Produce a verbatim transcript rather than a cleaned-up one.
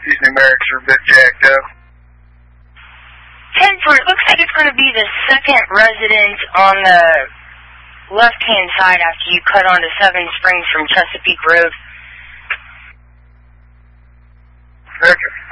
These numerics are a bit jacked up. ten four, it looks like it's going to be the second residence on the left-hand side after you cut onto Seven Springs from Chesapeake Road. Okay.